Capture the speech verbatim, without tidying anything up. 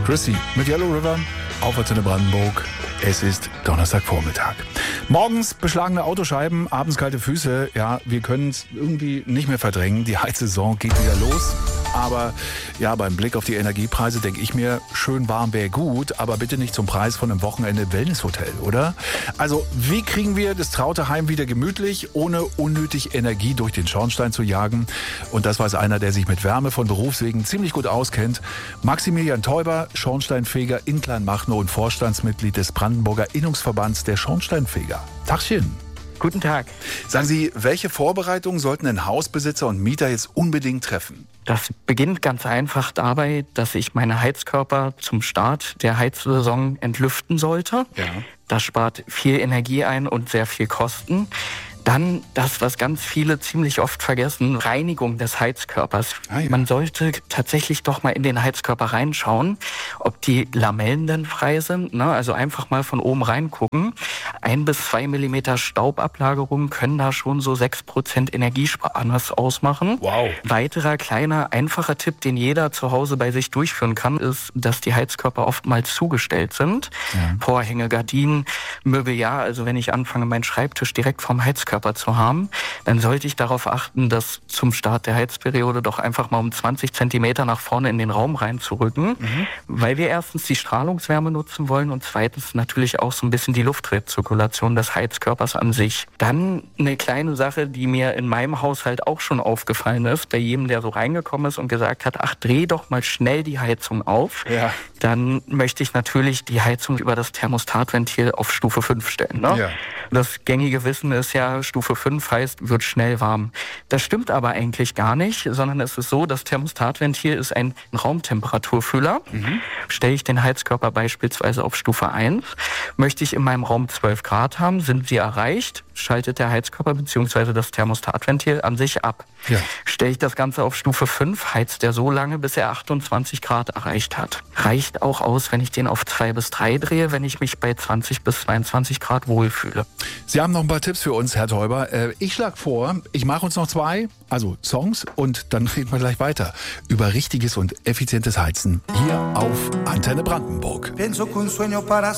Chrissy mit Yellow River auf Antenne Brandenburg. Es ist Donnerstagvormittag. Morgens beschlagene Autoscheiben, abends kalte Füße. Ja, wir können es irgendwie nicht mehr verdrängen. Die Heizsaison geht wieder los. Aber ja, beim Blick auf die Energiepreise denke ich mir, schön warm wäre gut, aber bitte nicht zum Preis von einem Wochenende Wellnesshotel, oder? Also, wie kriegen wir das traute Heim wieder gemütlich, ohne unnötig Energie durch den Schornstein zu jagen? Und das weiß einer, der sich mit Wärme von Berufswegen ziemlich gut auskennt. Maximilian Teuber, Schornsteinfeger in Kleinmachnow und Vorstandsmitglied des Brandenburger Innungsverbands der Schornsteinfeger. Tagchen. Guten Tag. Sagen Sie, welche Vorbereitungen sollten ein Hausbesitzer und Mieter jetzt unbedingt treffen? Das beginnt ganz einfach dabei, dass ich meine Heizkörper zum Start der Heizsaison entlüften sollte. Ja. Das spart viel Energie ein und sehr viel Kosten. Dann das, was ganz viele ziemlich oft vergessen, Reinigung des Heizkörpers. Ah, ja. Man sollte tatsächlich doch mal in den Heizkörper reinschauen, ob die Lamellen denn frei sind. Ne? Also einfach mal von oben reingucken. Ein bis zwei Millimeter Staubablagerung können da schon so sechs Prozent Energiesparnis ausmachen. Wow. Weiterer kleiner, einfacher Tipp, den jeder zu Hause bei sich durchführen kann, ist, dass die Heizkörper oftmals zugestellt sind. Ja. Vorhänge, Gardinen, Mobiliar. Also wenn ich anfange, meinen Schreibtisch direkt vom Heizkörper zu haben, dann sollte ich darauf achten, das zum Start der Heizperiode doch einfach mal um zwanzig Zentimeter nach vorne in den Raum reinzurücken, mhm. weil wir erstens die Strahlungswärme nutzen wollen und zweitens natürlich auch so ein bisschen die Luftrezirkulation des Heizkörpers an sich. Dann eine kleine Sache, die mir in meinem Haushalt auch schon aufgefallen ist, bei jedem, der so reingekommen ist und gesagt hat, ach, dreh doch mal schnell die Heizung auf, ja. dann möchte ich natürlich die Heizung über das Thermostatventil auf Stufe fünf stellen. Ne? Ja. Das gängige Wissen ist ja, Stufe fünf heißt, wird schnell warm. Das stimmt aber eigentlich gar nicht, sondern es ist so, das Thermostatventil ist ein Raumtemperaturfühler. Mhm. Stelle ich den Heizkörper beispielsweise auf Stufe eins, möchte ich in meinem Raum zwölf Grad haben, sind sie erreicht, schaltet der Heizkörper bzw. das Thermostatventil an sich ab. Ja. Stelle ich das Ganze auf Stufe fünf, heizt er so lange, bis er achtundzwanzig Grad erreicht hat. Reicht auch aus, wenn ich den auf zwei bis drei drehe, wenn ich mich bei zwanzig bis zweiundzwanzig Grad wohlfühle. Sie haben noch ein paar Tipps für uns, Herr Teuber. Ich schlage vor, ich mache uns noch zwei, also Songs, und dann reden wir gleich weiter über richtiges und effizientes Heizen hier auf Antenne Brandenburg.